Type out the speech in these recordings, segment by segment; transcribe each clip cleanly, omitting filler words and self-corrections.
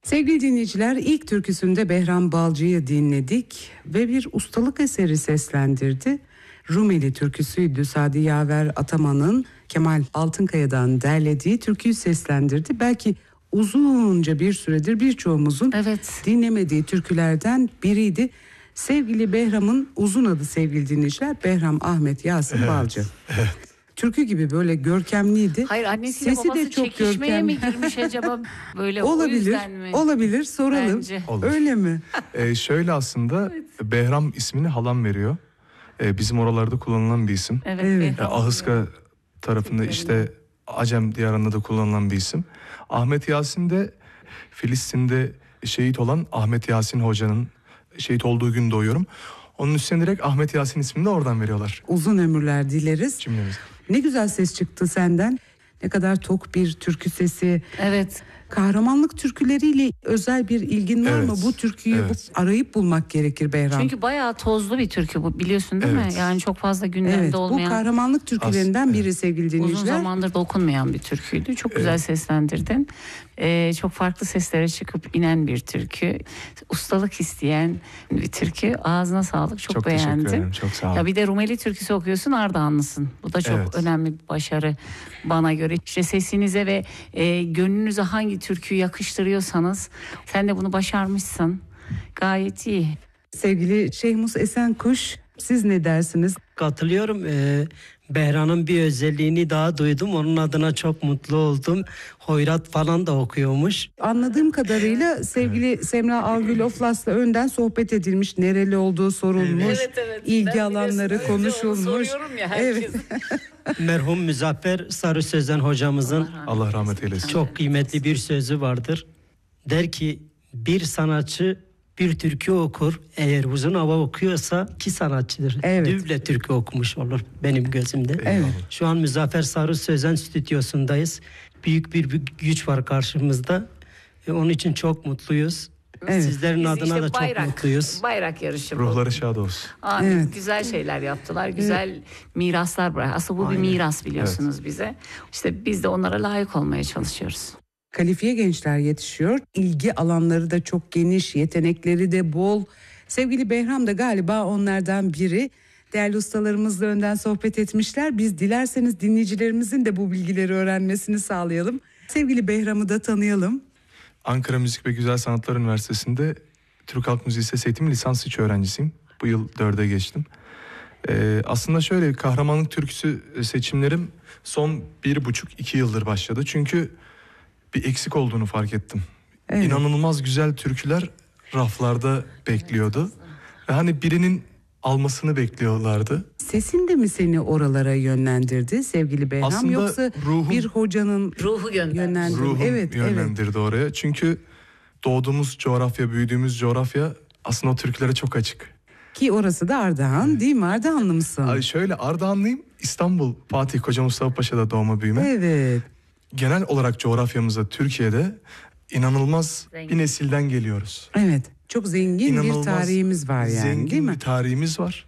Sevgili dinleyiciler, ilk türküsünde Behram Balcı'yı dinledik ve bir ustalık eseri seslendirdi. Rumeli türküsüydü. Sadi Yaver Ataman'ın Kemal Altınkaya'dan derlediği türküyü seslendirdi. Belki uzunca bir süredir birçoğumuzun dinlemediği türkülerden biriydi. Sevgili Behram'ın uzun adı sevgili dinleyiciler Behram Ahmet Yasin Balcı. Evet. Türkü gibi böyle görkemliydi. Hayır, annesiyle sesi babası de çok çekişmeye mi girmiş acaba böyle olabilir, o yüzden mi? Olabilir, soralım. Bence. Öyle mi? Şöyle aslında Behram ismini halam veriyor. Bizim oralarda kullanılan bir isim. Evet. Ahıska tarafında işte Acem diyarında da kullanılan bir isim. Ahmet Yasin de Filistin'de şehit olan Ahmet Yasin Hoca'nın şehit olduğu gün doğuyorum. Onun üstüne direkt Ahmet Yasin ismini de oradan veriyorlar. Uzun ömürler dileriz. Cümlemize. Ne güzel ses çıktı senden. Ne kadar tok bir türkü sesi. Evet. Kahramanlık türküleriyle özel bir ilgin var mı? Bu türküyü arayıp bulmak gerekir Behram. Çünkü bayağı tozlu bir türkü bu, biliyorsun değil mi? Yani çok fazla gündemde olmayan. Bu kahramanlık türkülerinden biri sevgili dinleyiciler. Uzun zamandır da okunmayan bir türküydü. Çok güzel seslendirdin. Çok farklı seslere çıkıp inen bir türkü. Ustalık isteyen bir türkü. Ağzına sağlık. Çok beğendim. Teşekkür ederim. Çok sağ olun. Ya bir de Rumeli türküsü okuyorsun, Ardahanlısın. Bu da çok önemli bir başarı bana göre. İşte sesinize ve gönlünüze hangi türküyü yakıştırıyorsanız sen de bunu başarmışsın. Gayet iyi. Sevgili Şehmus Esenkuş, siz ne dersiniz? Katılıyorum. Behram'ın bir özelliğini daha duydum. Onun adına çok mutlu oldum. Hoyrat falan da okuyormuş. Anladığım kadarıyla sevgili Semra Algül Oflas'la önden sohbet edilmiş. Nereli olduğu sorulmuş. İlgi alanları konuşulmuş. Merhum Müzaffer Sarı Sözen hocamızın Allah rahmet eylesin. çok kıymetli bir sözü vardır. Der ki bir sanatçı bir türkü okur. Eğer uzun hava okuyorsa iki sanatçıdır. Düble türkü okumuş olur benim gözümde. Şu an Müzaffer Sarı Sözen stüdyosundayız. Büyük bir güç var karşımızda. Onun için çok mutluyuz. Sizlerin Biz adına işte da çok mutluyuz. Bayrak yarışı bu. Ruhları şad olsun. Güzel şeyler yaptılar. Güzel miraslar bırak. Aslında bu bir miras, biliyorsunuz bize. İşte biz de onlara layık olmaya çalışıyoruz. Kalifiye gençler yetişiyor. İlgi alanları da çok geniş, yetenekleri de bol. Sevgili Behram da galiba onlardan biri. Değerli ustalarımızla önden sohbet etmişler. Biz dilerseniz dinleyicilerimizin de bu bilgileri öğrenmesini sağlayalım. Sevgili Behram'ı da tanıyalım. Ankara Müzik ve Güzel Sanatlar Üniversitesi'nde Türk Halk Müziği Ses Eğitimi lisans 3 öğrencisiyim. Bu yıl 4'e geçtim. Aslında şöyle kahramanlık türküsü seçimlerim son 1,5-2 yıldır başladı. Çünkü bir eksik olduğunu fark ettim. İnanılmaz güzel türküler raflarda bekliyordu. Ve hani birinin almasını bekliyorlardı. Sesin de mi seni oralara yönlendirdi sevgili Behram? Aslında yoksa bir hocanın ruhu yönlendirdi? Ruhum yönlendirdi oraya. Çünkü doğduğumuz coğrafya, büyüdüğümüz coğrafya aslında o türkülere çok açık. Ki orası da Ardahan değil mi? Ardahanlı mısın? Şöyle Ardahanlıyım. İstanbul, Fatih Koca Mustafa Paşa'da doğma büyüme. Evet. Genel olarak coğrafyamızda, Türkiye'de inanılmaz bir nesilden geliyoruz. Evet. Çok zengin bir tarihimiz var yani, zengin değil mi? bir tarihimiz var.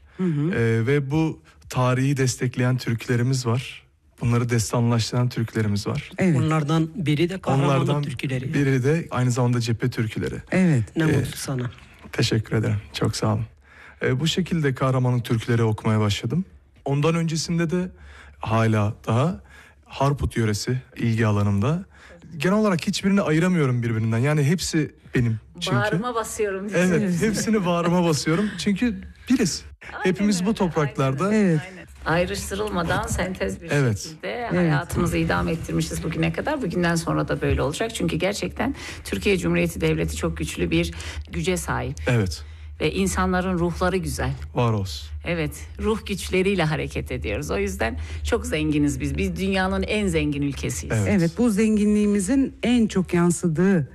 Ve bu tarihi destekleyen türkülerimiz var. Bunları destanlaştıran türkülerimiz var. Bunlardan biri de kahramanlık türküleri. Biri de aynı zamanda cephe türküleri. Ne mutlu sana. Teşekkür ederim. Çok sağ olun. Bu şekilde kahramanlık türküleri okumaya başladım. Ondan öncesinde de hala daha Harput yöresi ilgi alanımda. Genel olarak hiçbirini ayıramıyorum birbirinden. Yani hepsi benim. Çünkü bağrıma basıyorum. Evet, hepsini bağrıma basıyorum. Çünkü biriz. Hepimiz bu topraklarda. Ayrıştırılmadan sentez bir şekilde hayatımızı idame ettirmişiz bugüne kadar. Bugünden sonra da böyle olacak. Çünkü gerçekten Türkiye Cumhuriyeti Devleti çok güçlü bir güce sahip. Evet. Ve insanların ruhları güzel. Var olsun. Evet, ruh güçleriyle hareket ediyoruz. O yüzden çok zenginiz biz. Biz dünyanın en zengin ülkesiyiz. Evet, bu zenginliğimizin en çok yansıdığı